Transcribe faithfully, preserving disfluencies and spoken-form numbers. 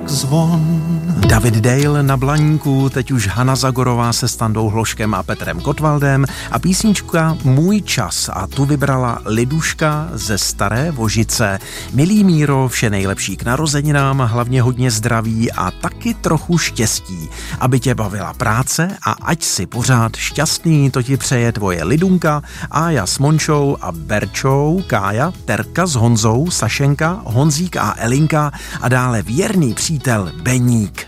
jak zvon. David Dale na Blaníku, teď už Hana Zagorová se Standou Hloškem a Petrem Kotwaldem a písnička Můj čas, a tu vybrala Liduška ze Staré Vožice. Milý Míro, vše nejlepší k narozeninám, hlavně hodně zdraví a taky trochu štěstí, aby tě bavila práce a ať si pořád šťastný, to ti přeje tvoje Lidunka, Ája s Mončou a Berčou, Kája, Terka s Honzou, Sašenka, Honzík a Elinka a dále věrný přítel Beník.